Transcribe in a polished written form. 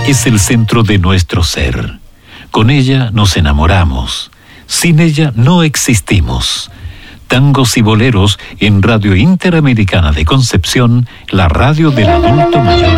es el centro de nuestro ser. Con ella nos enamoramos. Sin ella no existimos. Tangos y boleros en Radio Interamericana de Concepción, la radio del adulto mayor.